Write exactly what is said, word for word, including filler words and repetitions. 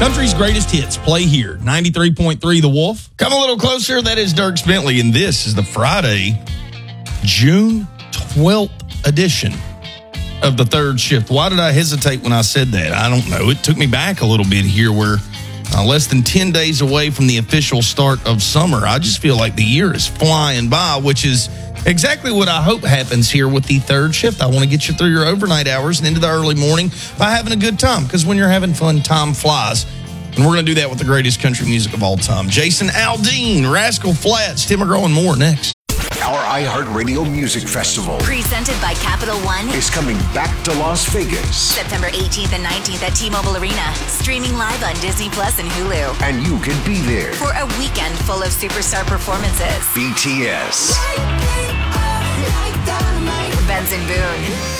Country's greatest hits play here. ninety-three point three The Wolf. Come a little closer. That is Dierks Bentley, and this is the Friday, June twelfth edition of the Third Shift. Why did I hesitate when I said that? I don't know. It took me back a little bit here. We're uh, less than ten days away from the official start of summer. I just feel like the year is flying by, which is exactly what I hope happens here with the Third Shift. I want to get you through your overnight hours and into the early morning by having a good time, because when you're having fun, time flies. And we're going to do that with the greatest country music of all time. Jason Aldean, Rascal Flatts, Tim McGraw, and more next. Our iHeartRadio Music Festival, presented by Capital One, is coming back to Las Vegas. September eighteenth and nineteenth at T-Mobile Arena. Streaming live on Disney Plus and Hulu. And you can be there for a weekend full of superstar performances. B T S, Benson Boone,